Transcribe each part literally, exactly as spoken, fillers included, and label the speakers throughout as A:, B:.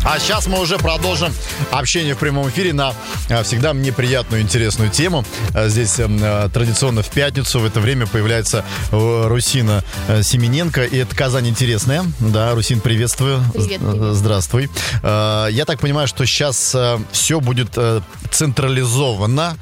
A: А сейчас мы уже продолжим общение в прямом эфире на всегда мне приятную, интересную тему. Здесь традиционно в пятницу в это время появляется Русина Семененко. И это «Казань интересная». Да, Русин, приветствую.
B: Привет, привет.
A: Здравствуй. Я так понимаю, что сейчас все будет централизовано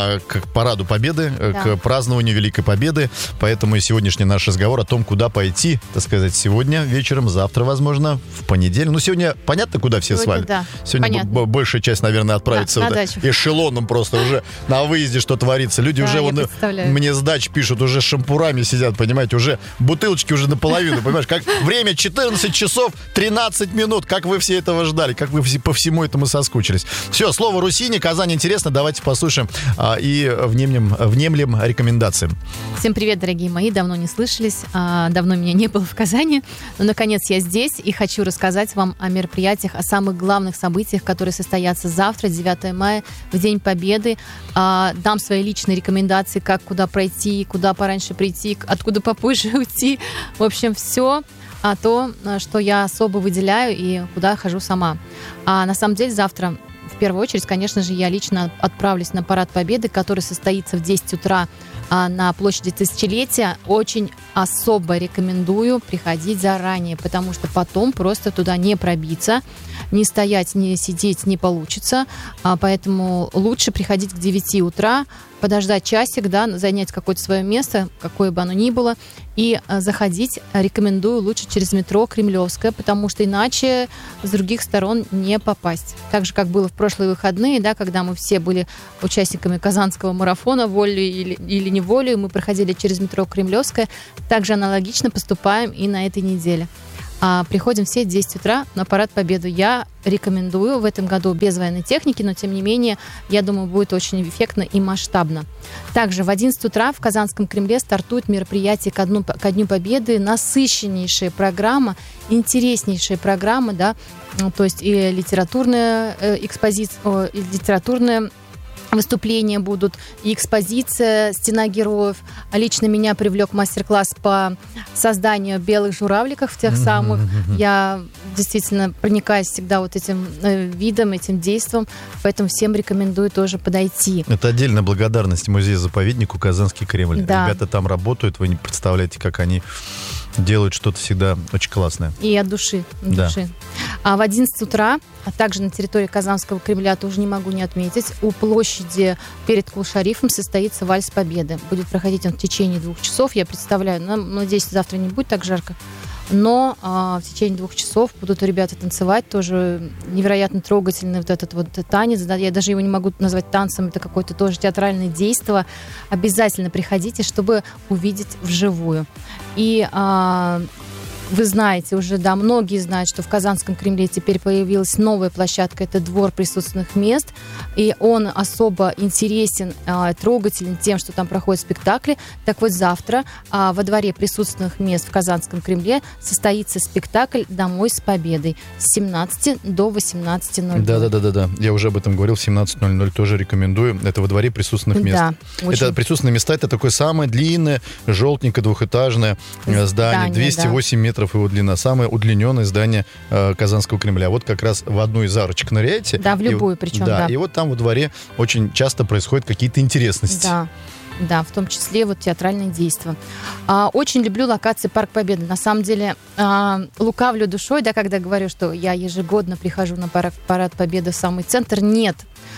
A: к Параду Победы, да. к празднованию Великой Победы. Поэтому и сегодняшний наш разговор о том, куда пойти, так сказать, сегодня вечером, завтра, возможно, в понедельник. Ну, сегодня понятно, куда все
B: сегодня,
A: свалят.
B: Да,
A: сегодня б- большая часть, наверное, отправится
B: да,
A: вот
B: на дачу.
A: Эшелоном просто уже на выезде, что творится. Люди
B: да,
A: уже вон, мне с дач пишут, уже шампурами сидят, понимаете, уже бутылочки уже наполовину, понимаешь, как время четырнадцать часов тринадцать минут, как вы все этого ждали, как вы по всему этому соскучились. Все, слово Русине, Казань интересно, давайте послушаем а, и внемлем, внемлем рекомендациям.
B: Всем привет, дорогие мои, давно не слышались, а, давно меня не было в Казани, но наконец я здесь и хочу рассказать вам о мероприятиях, о самых главных событиях, которые состоятся завтра, девятого мая, в День Победы. А, дам свои личные рекомендации, как куда пройти, куда пораньше прийти, откуда попозже уйти. В общем, все а, то, что я особо выделяю и куда хожу сама. А на самом деле завтра, в первую очередь, конечно же, я лично отправлюсь на Парад Победы, который состоится в десять утра на площади Тысячелетия. Очень особо рекомендую приходить заранее, потому что потом просто туда не пробиться, не стоять, не сидеть не получится. Поэтому лучше приходить к девяти утра, подождать часик, да, занять какое-то свое место, какое бы оно ни было, и заходить рекомендую лучше через метро Кремлевское, потому что иначе с других сторон не попасть. Так же, как было в прошлые выходные, да, когда мы все были участниками Казанского марафона, волей или, или неволей, мы проходили через метро Кремлевское. Также аналогично поступаем и на этой неделе. А приходим все в десять утра на Парад Победы. Я рекомендую в этом году без военной техники, но тем не менее, я думаю, будет очень эффектно и масштабно. Также в одиннадцать утра в Казанском Кремле стартует мероприятие ко дню, ко дню Победы. Насыщеннейшая программа, интереснейшая программа, да, то есть и литературная экспозиция, и литературная выступления будут, и экспозиция «Стена героев». Лично меня привлек мастер-класс по созданию белых журавликов, тех самых. Я действительно проникаюсь всегда вот этим видом, этим действом, поэтому всем рекомендую тоже подойти.
A: Это отдельная благодарность музею-заповеднику «Казанский Кремль».
B: Да.
A: Ребята там работают, вы не представляете, как они делают что-то всегда очень классное.
B: И от души. От
A: да.
B: души. А в одиннадцать утра, а также на территории Казанского Кремля, тоже не могу не отметить, у площади перед Кул-Шарифом состоится Вальс Победы. Будет проходить он в течение двух часов. Я представляю, надеюсь, завтра не будет так жарко. Но а, в течение двух часов будут ребята танцевать. Тоже невероятно трогательный вот этот вот танец. Да, я даже его не могу назвать танцем. Это какое-то тоже театральное действие. Обязательно приходите, чтобы увидеть вживую. И а, вы знаете уже, да, многие знают, что в Казанском Кремле теперь появилась новая площадка. Это двор присутственных мест. И он особо интересен, а, трогателен тем, что там проходят спектакли. Так вот, завтра а, во дворе присутственных мест в Казанском Кремле состоится спектакль «Домой с победой» с семнадцати до восемнадцати ноль ноль.
A: Да-да-да, я уже об этом говорил, в семнадцать ноль ноль тоже рекомендую. Это во дворе присутственных мест.
B: Да, очень...
A: Это присутственные места, это такое самое длинное, желтенькое, двухэтажное здание, здание двести восемь да. метров его длина, самое удлиненное здание э, Казанского Кремля. Вот как раз в одну из арочек ныряете.
B: Да, в любую
A: и,
B: причем,
A: да,
B: да.
A: И вот там во дворе очень часто происходят какие-то интересности.
B: Да. Да, в том числе вот театральные действия. А, очень люблю локации Парк Победы. На самом деле а, лукавлю душой, да, когда говорю, что я ежегодно прихожу на парад, парад Победы в самый центр. Нет.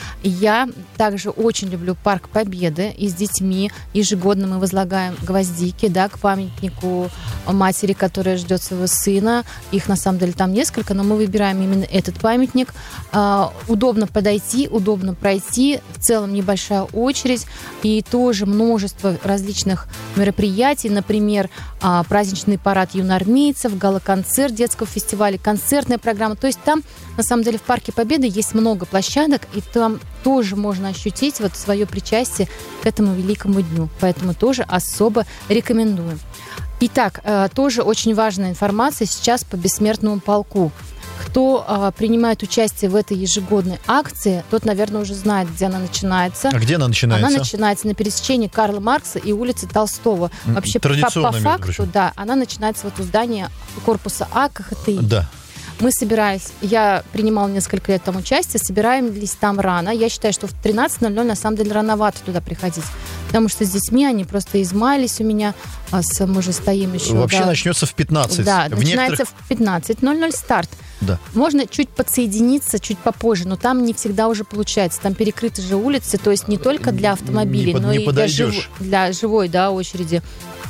B: Я также очень люблю Парк Победы, и с детьми ежегодно мы возлагаем гвоздики, да, к памятнику матери, которая ждет своего сына. Их, на самом деле, там несколько, но мы выбираем именно этот памятник. А, удобно подойти, удобно пройти. В целом небольшая очередь. И тоже множество различных мероприятий. Например, а, праздничный парад юноармейцев, гала-концерт детского фестиваля, концертная программа. То есть там, на самом деле, в Парке Победы есть много площадок, и там тоже можно ощутить вот свое причастие к этому великому дню. Поэтому тоже особо рекомендую. Итак, тоже очень важная информация сейчас по бессмертному полку. Кто а, принимает участие в этой ежегодной акции, тот, наверное, уже знает, где она начинается.
A: А где она начинается?
B: Она начинается на пересечении Карла Маркса и улицы Толстого. Вообще, по, по факту, да, она начинается вот у здания корпуса А ка ха тэ и.
A: Да.
B: Мы собирались, я принимала несколько лет там участие, собираемся там рано. Я считаю, что в тринадцать ноль ноль на самом деле рановато туда приходить, потому что с детьми они просто измаялись у меня, а с, мы же стоим еще.
A: Вообще
B: да.
A: начнется в пятнадцать.
B: Да,
A: в
B: начинается
A: некоторых...
B: в пятнадцать ноль ноль старт.
A: Да.
B: Можно чуть подсоединиться, чуть попозже, но там не всегда уже получается. Там перекрыты же улицы, то есть не только для автомобилей,
A: под,
B: но и для, жив... для живой да, очереди.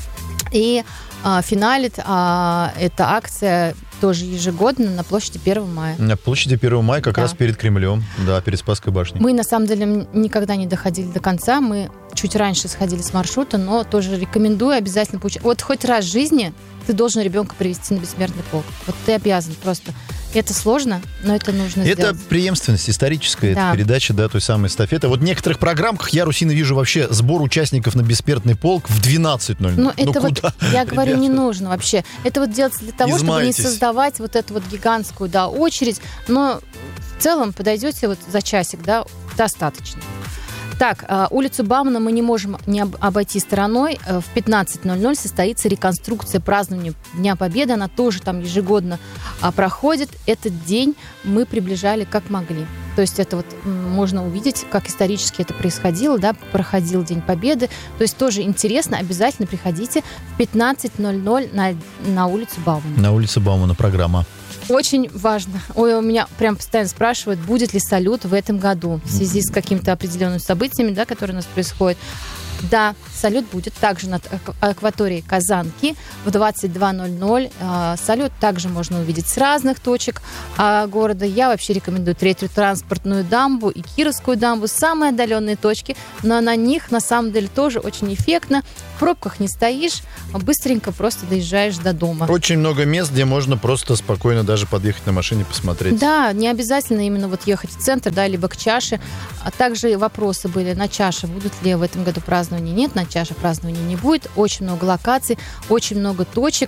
B: И а, финалит а, эта акция тоже ежегодно на площади первого мая.
A: На площади первого мая, как да. раз перед Кремлем, да, перед Спасской башней.
B: Мы, на самом деле, никогда не доходили до конца. Мы чуть раньше сходили с маршрута, но тоже рекомендую обязательно получать. Вот хоть раз в жизни ты должен ребенка привести на бессмертный полк. Вот ты обязан просто. Это сложно, но это нужно
A: это
B: сделать.
A: Это преемственность историческая,
B: да.
A: это передача, да, той самой эстафеты. Вот в некоторых программках я, Русина, вижу вообще сбор участников на бессмертный полк в двенадцать ноль ноль.
B: Ну, это
A: ну,
B: вот,
A: куда?
B: я говорю, не нужно вообще. Это вот делается для того,
A: Измайтесь.
B: чтобы не создавать вот эту вот гигантскую, да, очередь. Но в целом подойдете вот за часик, да, достаточно. Так, улицу Баумана мы не можем не обойти стороной. В пятнадцать ноль ноль состоится реконструкция празднования Дня Победы. Она тоже там ежегодно проходит. Этот день мы приближали как могли. То есть это вот можно увидеть, как исторически это происходило, да, проходил День Победы. То есть тоже интересно, обязательно приходите в пятнадцать ноль ноль на, на улицу Баумана.
A: На улице Баумана программа.
B: Очень важно. Ой, у меня прям постоянно спрашивают, будет ли салют в этом году в связи с какими-то определенными событиями, да, которые у нас происходят. Да, салют будет также над акваторией Казанки в двадцать два ноль ноль. Салют также можно увидеть с разных точек города. Я вообще рекомендую Третью транспортную дамбу и Кировскую дамбу. Самые отдаленные точки, но на них на самом деле тоже очень эффектно. В пробках не стоишь, быстренько просто доезжаешь до дома.
A: Очень много мест, где можно просто спокойно даже подъехать на машине, посмотреть.
B: Да, не обязательно именно вот ехать в центр, да, либо к чаше. А также вопросы были на чаше, будут ли в этом году празднования. Нет, на чаше празднования не будет. Очень много локаций, очень много точек.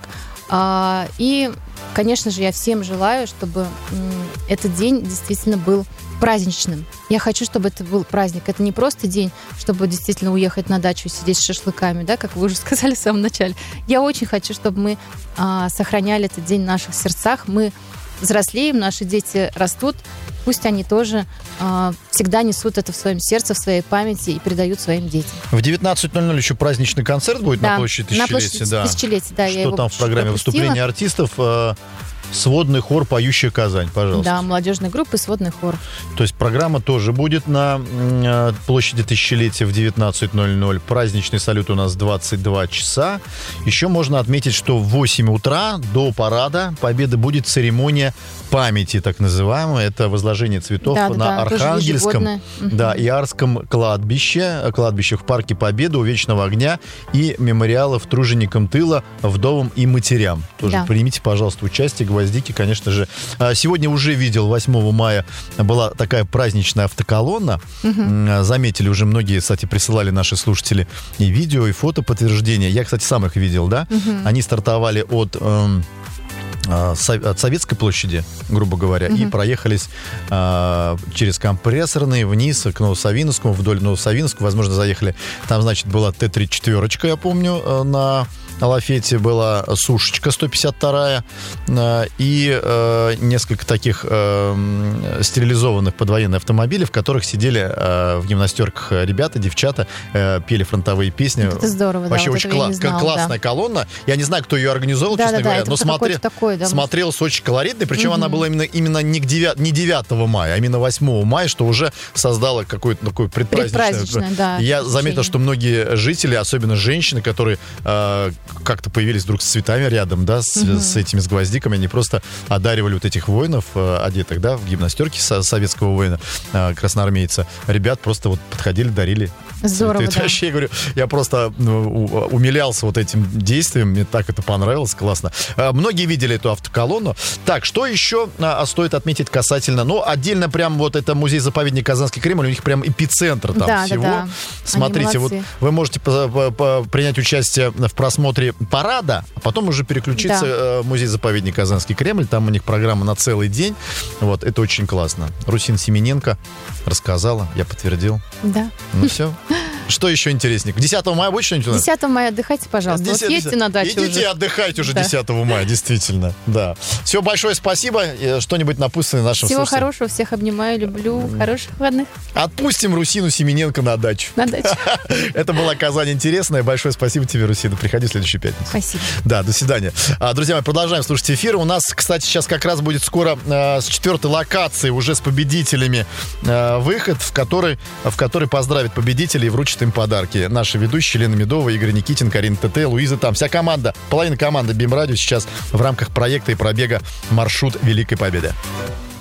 B: И, конечно же, я всем желаю, чтобы этот день действительно был праздничным. Я хочу, чтобы это был праздник. Это не просто день, чтобы действительно уехать на дачу и сидеть с шашлыками, да, как вы уже сказали в самом начале. Я очень хочу, чтобы мы а, сохраняли этот день в наших сердцах. Мы взрослеем, наши дети растут. Пусть они тоже э, всегда несут это в своем сердце, в своей памяти и передают своим детям.
A: В девятнадцать ноль ноль еще праздничный концерт будет
B: да,
A: на площади Тысячелетия.
B: На площади
A: да.
B: Тысячелетия, да.
A: Что
B: я его
A: там в программе
B: пропустила.
A: Выступления артистов? Э, сводный хор «Поющая Казань», пожалуйста.
B: Да, молодежная группа и сводный хор.
A: То есть программа тоже будет на э, площади Тысячелетия в девятнадцать ноль ноль. Праздничный салют у нас двадцать два часа. Еще можно отметить, что в восемь утра до парада Победы будет церемония памяти, так называемая. Это возложение цветов
B: да,
A: на
B: да,
A: Архангельском да, и Арском кладбище, кладбище в Парке Победы у Вечного огня и мемориалов труженикам тыла, вдовам и матерям. Тоже да. примите, пожалуйста, участие. Гвоздики, конечно же. Сегодня уже видел, восьмого мая была такая праздничная автоколонна. Угу. Заметили уже многие, кстати, присылали наши слушатели и видео, и фото подтверждения. Я, кстати, сам их видел, да? Угу. Они стартовали от... Эм, от Советской площади, грубо говоря, uh-huh. и проехались а, через Компрессорный вниз к Новосавинскому, вдоль Новосавинского, возможно, заехали. Там, значит, была Т тридцать четыре, я помню, на лафете была сушечка сто пятьдесят вторая и э, несколько таких э, стерилизованных подвоенных автомобилей, в которых сидели э, в гимнастерках ребята, девчата, э, пели фронтовые песни.
B: Это здорово,
A: вообще
B: да.
A: очень
B: вот
A: кла-
B: знала,
A: классная
B: да.
A: колонна. Я не знаю, кто ее организовал,
B: да,
A: честно
B: да,
A: говоря,
B: да,
A: но смотри,
B: такой, да,
A: смотрелось очень колоритно, причем
B: угу.
A: она была именно, именно не, к девя- не девятого мая, а именно восьмого мая, что уже создало какое-то такое предпраздничное.
B: Предпраздничное, да.
A: Я
B: ощущение.
A: заметил, что многие жители, особенно женщины, которые э, как-то появились вдруг с цветами рядом, да, с, угу. с этими, с гвоздиками, они просто одаривали вот этих воинов, э, одетых, да, в гимнастерке со- советского воина, э, красноармейца. Ребят просто вот подходили, дарили.
B: Здорово,
A: это,
B: да.
A: Вообще, я говорю, я просто ну, умилялся вот этим действием, мне так это понравилось, классно. А, многие видели эту автоколонну. Так, что еще а, стоит отметить касательно, ну, отдельно прям вот это музей-заповедник Казанский Кремль, у них прям эпицентр там
B: да,
A: всего.
B: Да, да.
A: Смотрите, вот вы можете по- по- по- принять участие в просмотре парада, а потом уже переключиться да. в музей-заповедник Казанский Кремль, там у них программа на целый день. Вот, это очень классно. Русина Семененко рассказала, я подтвердил.
B: Да.
A: Ну все. Что еще интереснее? десятого мая будет что-нибудь у нас?
B: десятого мая отдыхайте, пожалуйста.
A: десятого
B: Вот едьте на дачу
A: Идите
B: уже.
A: и отдыхайте уже
B: Да.
A: десятого мая, действительно. Да. Всего большое спасибо. И что-нибудь напутствие нашим
B: Всего
A: слушателям.
B: хорошего, всех обнимаю, люблю. Хороших выходных
A: Отпустим Русину Семененко на дачу.
B: на даче.
A: Это была «Казань интересная». Большое спасибо тебе, Русина. Приходи в следующую пятницу.
B: Спасибо.
A: Да, до свидания. А, друзья, мы продолжаем слушать эфир. У нас, кстати, сейчас как раз будет скоро э, с четвертой локации уже с победителями э, выход, в который, в который поздравит победителей и вручит им подарки. Наши ведущие Лена Медова, Игорь Никитин, Карина ТТ, Луиза там. Вся команда, половина команды БИМ-радио сейчас в рамках проекта и пробега «Маршрут Великой Победы».